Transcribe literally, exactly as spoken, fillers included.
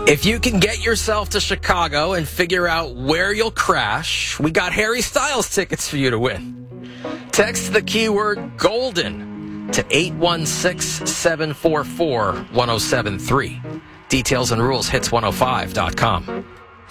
If you can get yourself to Chicago and figure out where you'll crash, we got Harry Styles tickets for you to win. Text the keyword GOLDEN to eight one six, seven four four, one oh seven three. Details and rules, hits one oh five dot com.